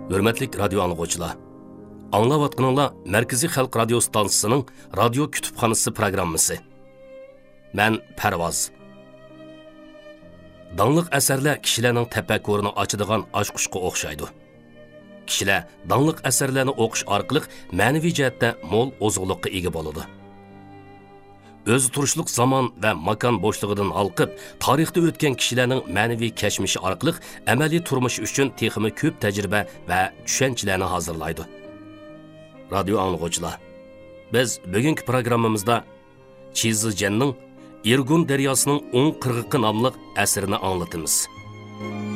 Hürmetlik radyo anlıqçılar. Anlavatqınınla Merkezi Xalq Radio Stansiyasının Radio Kütüphanısı programması. Ben Pervaz. Danlıq əsərlər kişilərin təfəkkürünü açıdığan aşquşqa oxşaydı. Kişilər danlıq əsərlərini oxuş arqılıq mənəvi cəhətdə mol ozuqluqqa ega boludu. Öz turuşluq zaman və makan boşluğundan halqıb, tarixdə ötən kişilərin mənəvi keçmişi arqılıq əməli turmuş üçün teximi köp təcrübə və düşüncələrini hazırlaydı. Radio anlıqçılar, biz bugünkü proqramımızda Çizizcen'nin İrgun Deryasının 10 qırğıqı namlıq əsərini anlatımız.